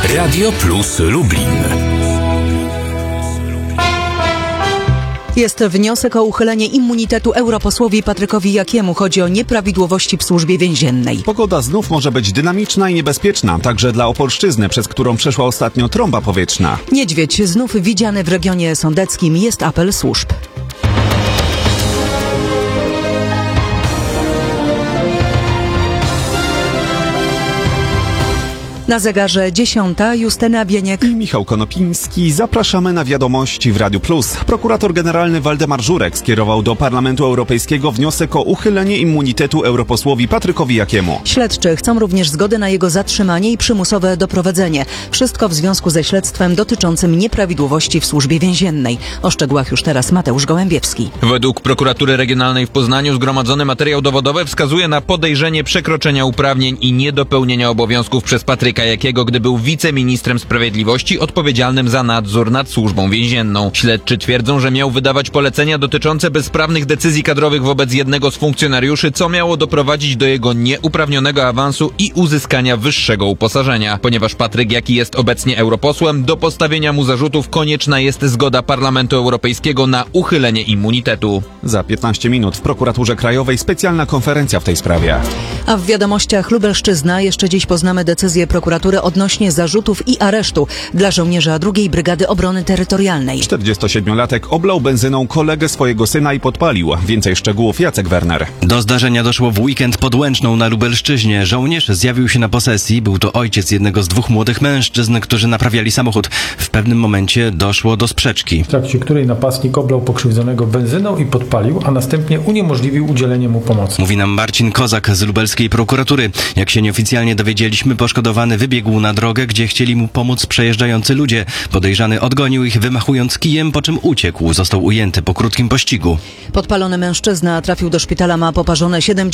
Radio Plus Lublin. Jest wniosek o uchylenie immunitetu europosłowi Patrykowi Jakiemu. Chodzi o nieprawidłowości w służbie więziennej. Pogoda znów może być dynamiczna i niebezpieczna, także dla Opolszczyzny, przez którą przeszła ostatnio trąba powietrzna. Niedźwiedź znów widziany w regionie sądeckim. Jest apel służb. Na zegarze 10. Justyna Bieniek i Michał Konopiński. Zapraszamy na wiadomości w Radiu Plus. Prokurator generalny Waldemar Żurek skierował do Parlamentu Europejskiego wniosek o uchylenie immunitetu europosłowi Patrykowi Jakiemu. Śledczy chcą również zgody na jego zatrzymanie i przymusowe doprowadzenie. Wszystko w związku ze śledztwem dotyczącym nieprawidłowości w służbie więziennej. O szczegółach już teraz Mateusz Gołębiewski. Według prokuratury regionalnej w Poznaniu zgromadzony materiał dowodowy wskazuje na podejrzenie przekroczenia uprawnień i niedopełnienia obowiązków przez Patryka Jakiego, gdy był wiceministrem sprawiedliwości odpowiedzialnym za nadzór nad służbą więzienną. Śledczy twierdzą, że miał wydawać polecenia dotyczące bezprawnych decyzji kadrowych wobec jednego z funkcjonariuszy, co miało doprowadzić do jego nieuprawnionego awansu i uzyskania wyższego uposażenia. Ponieważ Patryk Jaki jest obecnie europosłem, do postawienia mu zarzutów konieczna jest zgoda Parlamentu Europejskiego na uchylenie immunitetu. Za 15 minut w Prokuraturze Krajowej specjalna konferencja w tej sprawie. A w wiadomościach Lubelszczyzna jeszcze dziś poznamy decyzję prokuratury odnośnie zarzutów i aresztu dla żołnierza 2. Brygady Obrony Terytorialnej. 47-latek oblał benzyną kolegę swojego syna i podpalił. Więcej szczegółów Jacek Werner. Do zdarzenia doszło w weekend pod Łęczną na Lubelszczyźnie. Żołnierz zjawił się na posesji. Był to ojciec jednego z 2 młodych mężczyzn, którzy naprawiali samochód. W pewnym momencie doszło do sprzeczki, w trakcie której napastnik oblał pokrzywdzonego benzyną i podpalił, a następnie uniemożliwił udzielenie mu pomocy. Mówi nam Marcin Kozak z lubelskiej prokuratury. Jak się nieoficjalnie dowiedzieliśmy, poszkodowany wybiegł na drogę, gdzie chcieli mu pomóc przejeżdżający ludzie. Podejrzany odgonił ich, wymachując kijem, po czym uciekł. Został ujęty po krótkim pościgu. Podpalony mężczyzna trafił do szpitala, ma poparzone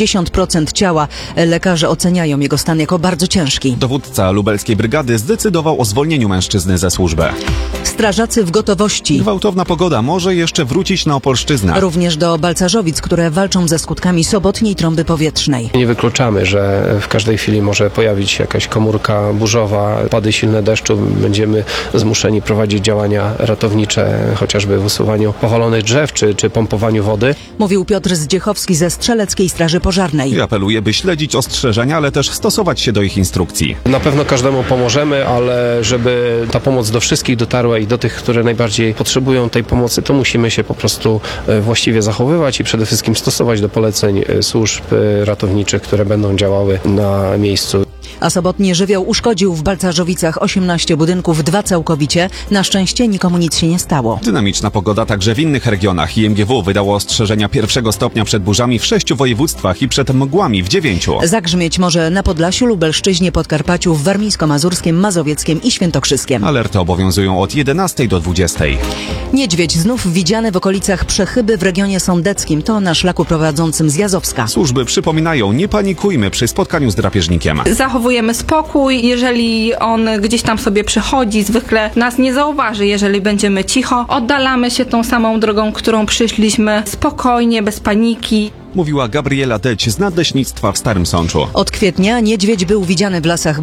70% ciała. Lekarze oceniają jego stan jako bardzo ciężki. Dowódca lubelskiej brygady zdecydował o zwolnieniu mężczyzny ze służby. Strażacy w gotowości. Gwałtowna pogoda może jeszcze wrócić na Opolszczyznę. Również do Balcarzowic, które walczą ze skutkami sobotniej trąby powietrznej. Nie wykluczamy, że w każdej chwili może pojawić się jakaś komórka burzowa, pady silne deszczu. Będziemy zmuszeni prowadzić działania ratownicze, chociażby w usuwaniu powalonych drzew czy pompowaniu wody. Mówił Piotr Zdziechowski ze Strzeleckiej Straży Pożarnej. I apeluje, by śledzić ostrzeżenia, ale też stosować się do ich instrukcji. Na pewno każdemu pomożemy, ale żeby ta pomoc do wszystkich dotarła i do tych, które najbardziej potrzebują tej pomocy, to musimy się po prostu właściwie zachowywać i przede wszystkim stosować do poleceń służb ratowniczych, które będą działały na miejscu. A sobotni żywioł uszkodził w Balcarzowicach 18 budynków, 2 całkowicie. Na szczęście nikomu nic się nie stało. Dynamiczna pogoda także w innych regionach. IMGW wydało ostrzeżenia 1. stopnia przed burzami w 6 województwach i przed mgłami w 9. Zagrzmieć może na Podlasiu, Lubelszczyźnie, Podkarpaciu, w Warmińsko-Mazurskim, Mazowieckiem i Świętokrzyskiem. Alerty obowiązują od 11 do 20. Niedźwiedź znów widziany w okolicach Przechyby w regionie sądeckim. To na szlaku prowadzącym z Jazowska. Służby przypominają, nie panikujmy przy spotkaniu z drapieżnikiem. Zachowujemy spokój, jeżeli on gdzieś tam sobie przychodzi, zwykle nas nie zauważy, jeżeli będziemy cicho. Oddalamy się tą samą drogą, którą przyszliśmy, spokojnie, bez paniki. Mówiła Gabriela Deć z Nadleśnictwa w Starym Sączu. Od kwietnia niedźwiedź był widziany w lasach